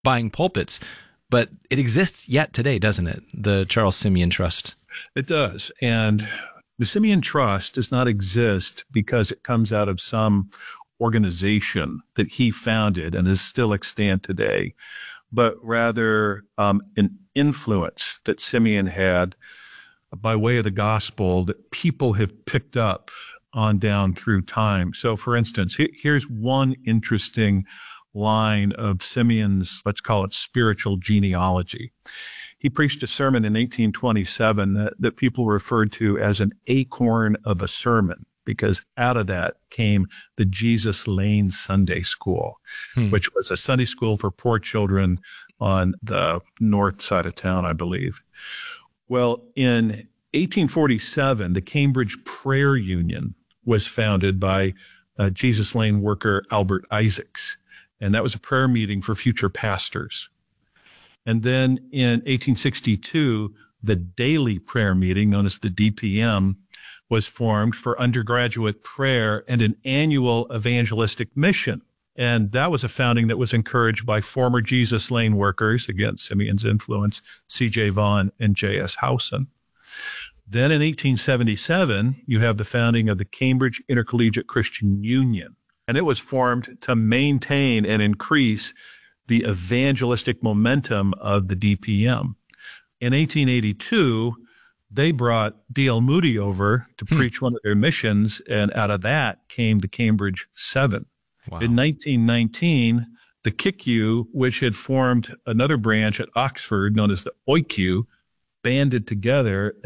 buying pulpits. But it exists yet today, doesn't it? The Charles Simeon Trust. It does. And the Simeon Trust does not exist because it comes out of some organization that he founded and is still extant today, but rather an influence that Simeon had by way of the gospel that people have picked up on down through time. So, for instance, here's one interesting line of Simeon's, let's call it spiritual genealogy. He preached a sermon in 1827 that people referred to as an acorn of a sermon, because out of that came the Jesus Lane Sunday School, which was a Sunday school for poor children on the north side of town, I believe. Well, in 1847, the Cambridge Prayer Union was founded by Jesus Lane worker Albert Isaacs. And that was a prayer meeting for future pastors. And then in 1862, the daily prayer meeting, known as the DPM, was formed for undergraduate prayer and an annual evangelistic mission. And that was a founding that was encouraged by former Jesus Lane workers, again, Simeon's influence, C.J. Vaughan and J.S. Howson. Then in 1877, you have the founding of the Cambridge Intercollegiate Christian Union. And it was formed to maintain and increase the evangelistic momentum of the DPM. In 1882, they brought D.L. Moody over to preach one of their missions, and out of that came the Cambridge Seven. Wow. In 1919, the KICU, which had formed another branch at Oxford known as the OICU, banded together